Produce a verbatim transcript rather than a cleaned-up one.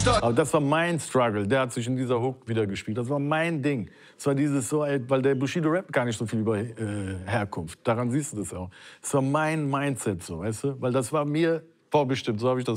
Aber das war mein Struggle. Der hat sich in dieser Hook wieder gespielt. Das war mein Ding. Es war dieses so, ey, weil der Bushido rappt gar nicht so viel über äh, Herkunft. Daran siehst du das auch. Es war mein Mindset so, weißt du? Weil das war mir vorbestimmt. So habe ich das